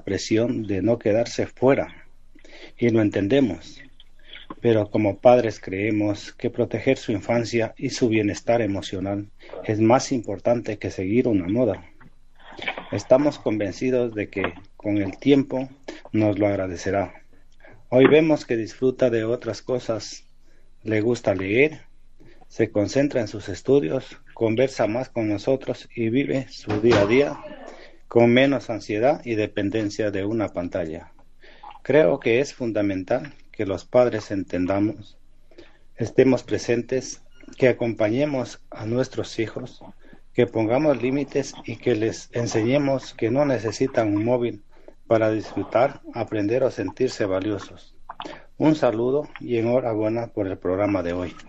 presión de no quedarse fuera, y lo entendemos. Pero como padres creemos que proteger su infancia y su bienestar emocional es más importante que seguir una moda. Estamos convencidos de que con el tiempo nos lo agradecerá. Hoy vemos que disfruta de otras cosas, le gusta leer, se concentra en sus estudios, conversa más con nosotros y vive su día a día con menos ansiedad y dependencia de una pantalla. Creo que es fundamental que los padres entendamos, estemos presentes, que acompañemos a nuestros hijos, que pongamos límites y que les enseñemos que no necesitan un móvil para disfrutar, aprender o sentirse valiosos. Un saludo y enhorabuena por el programa de hoy.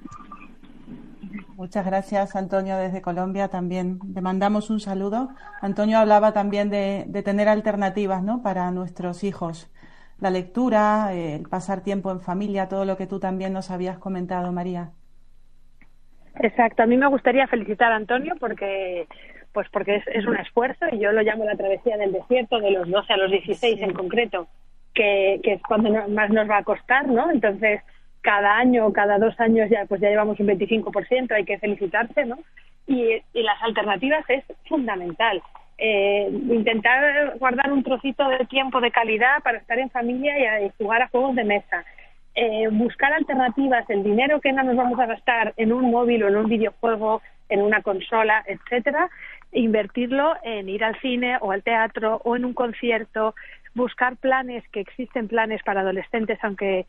Muchas gracias, Antonio, desde Colombia. También le mandamos un saludo. Antonio hablaba también de tener alternativas, ¿no?, para nuestros hijos. La lectura, el pasar tiempo en familia, todo lo que tú también nos habías comentado, María. Exacto. A mí me gustaría felicitar a Antonio porque es un esfuerzo, y yo lo llamo la travesía del desierto, de los 12 a los 16 en concreto, que es cuando más nos va a costar, ¿no? Entonces, cada año o cada 2 años ya llevamos un 25%, hay que felicitarse, ¿no? Y las alternativas es fundamental. Intentar guardar un trocito de tiempo de calidad para estar en familia y jugar a juegos de mesa. Buscar alternativas, el dinero que no nos vamos a gastar en un móvil o en un videojuego, en una consola, etcétera, invertirlo en ir al cine o al teatro o en un concierto, buscar planes, que existen planes para adolescentes, aunque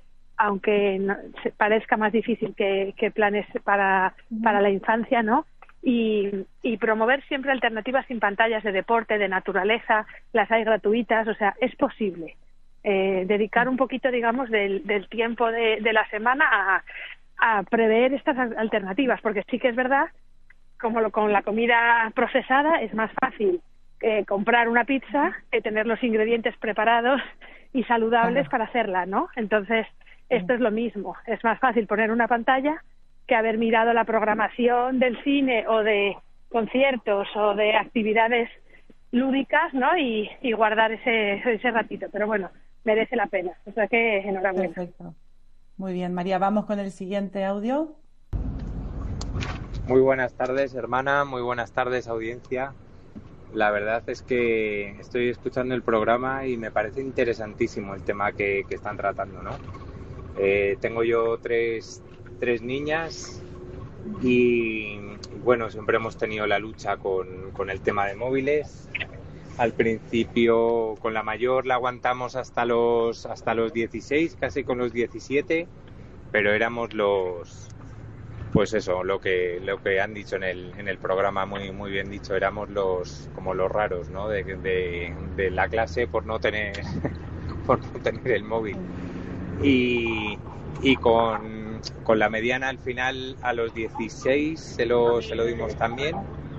parezca más difícil que planes para la infancia, ¿no? Y promover siempre alternativas sin pantallas de deporte, de naturaleza, las hay gratuitas, o sea, es posible. Dedicar un poquito, digamos, del tiempo de la semana a prever estas alternativas, porque sí que es verdad, como con la comida procesada, es más fácil comprar una pizza que tener los ingredientes preparados y saludables para hacerla, ¿no? Entonces, esto es lo mismo, es más fácil poner una pantalla que haber mirado la programación del cine o de conciertos o de actividades lúdicas, ¿no? Y guardar ese ratito, pero bueno, merece la pena, o sea que enhorabuena. Perfecto. Muy bien, María, vamos con el siguiente audio. Muy buenas tardes, hermana, muy buenas tardes, audiencia. La verdad es que estoy escuchando el programa y me parece interesantísimo el tema que están tratando, ¿no? Tengo yo tres niñas y bueno, siempre hemos tenido la lucha con el tema de móviles. Al principio con la mayor la aguantamos hasta los 16, casi con los 17, pero éramos pues eso, lo que han dicho en el programa, muy bien dicho, éramos como los raros, ¿no? de la clase por no tener el móvil. Y con la mediana al final a los 16 se lo dimos también,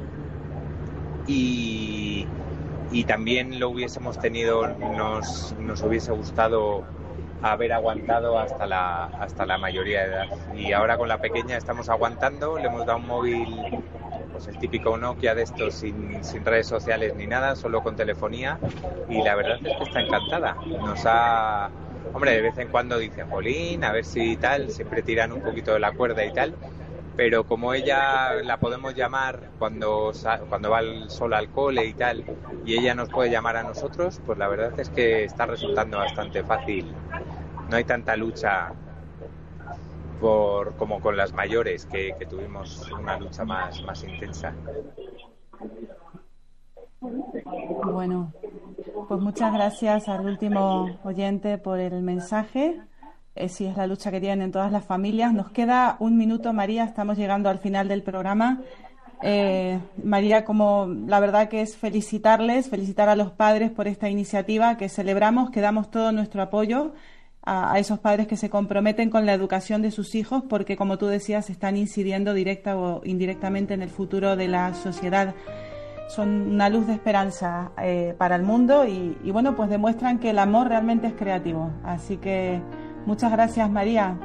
y también lo hubiésemos tenido, nos hubiese gustado haber aguantado hasta la mayoría de edad, y ahora con la pequeña estamos aguantando, le hemos dado un móvil, pues el típico Nokia de estos sin redes sociales ni nada, solo con telefonía, y la verdad es que está encantada. Hombre, de vez en cuando dice, jolín, a ver si tal, siempre tiran un poquito de la cuerda y tal, pero como ella la podemos llamar cuando va sola al cole y tal, y ella nos puede llamar a nosotros, pues la verdad es que está resultando bastante fácil. No hay tanta lucha como con las mayores, que tuvimos una lucha más intensa. Bueno, pues muchas gracias al último oyente por el mensaje. Sí, es la lucha que tienen todas las familias. Nos queda 1 minuto, María, estamos llegando al final del programa. María, como la verdad que es felicitar a los padres por esta iniciativa que celebramos, que damos todo nuestro apoyo a esos padres que se comprometen con la educación de sus hijos, porque como tú decías, están incidiendo directa o indirectamente en el futuro de la sociedad. Son una luz de esperanza para el mundo y bueno, pues demuestran que el amor realmente es creativo. Así que muchas gracias, María.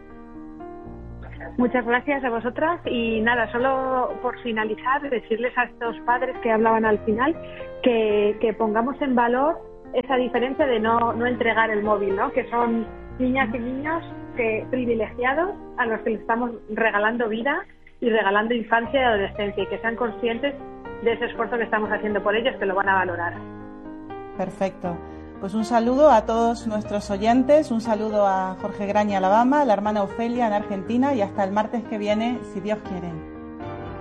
Muchas gracias a vosotras, y nada, solo por finalizar, decirles a estos padres que hablaban al final que pongamos en valor esa diferencia de no entregar el móvil, ¿no? Que son niñas y niños privilegiados a los que les estamos regalando vida y regalando infancia y adolescencia, y que sean conscientes de ese esfuerzo que estamos haciendo por ellos, que lo van a valorar. Perfecto. Pues un saludo a todos nuestros oyentes, un saludo a Jorge Graña, Alabama, a la hermana Ofelia en Argentina, y hasta el martes que viene, si Dios quiere.